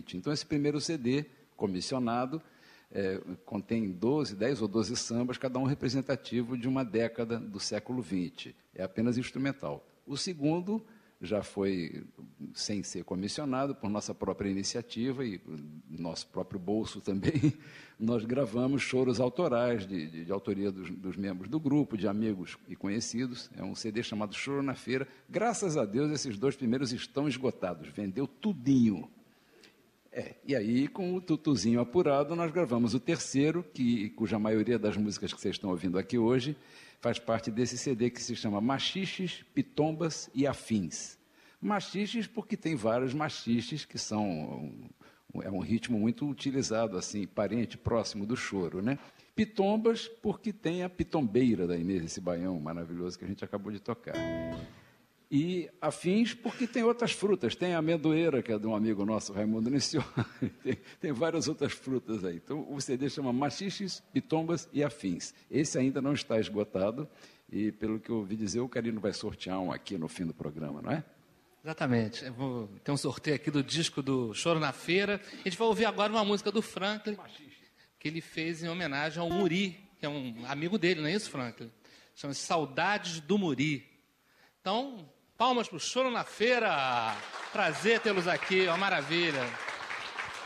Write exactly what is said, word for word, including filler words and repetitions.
vinte. Então, esse primeiro C D, comissionado, é, contém doze, dez ou doze sambas, cada um representativo de uma década do século vinte. É apenas instrumental. O segundo já foi, sem ser comissionado, por nossa própria iniciativa e nosso próprio bolso também, nós gravamos choros autorais de, de, de autoria dos, dos membros do grupo, de amigos e conhecidos. É um C D chamado Choro na Feira. Graças a Deus, esses dois primeiros estão esgotados. Vendeu tudinho. É, e aí, com o tutuzinho apurado, nós gravamos o terceiro, que, cuja maioria das músicas que vocês estão ouvindo aqui hoje faz parte desse C D que se chama Machiches, Pitombas e Afins. Machiches porque tem vários machiches que são... Um, é um ritmo muito utilizado, assim, parente, próximo do choro, né? Pitombas porque tem a pitombeira da Inês, esse baião maravilhoso que a gente acabou de tocar. E afins porque tem outras frutas, tem a amendoeira, que é de um amigo nosso, Raimundo Nicioni, tem, tem várias outras frutas aí. Então o C D chama Machiches, Pitombas e Afins. Esse ainda não está esgotado e, pelo que eu ouvi dizer, o Carino vai sortear um aqui no fim do programa, não é? Exatamente. Eu vou ter um sorteio aqui do disco do Choro na Feira. A gente vai ouvir agora uma música do Franklin, que ele fez em homenagem ao Muri, que é um amigo dele, não é isso, Franklin? Chama-se Saudades do Muri. Então... palmas para o Choro na Feira. Prazer tê-los aqui, uma maravilha.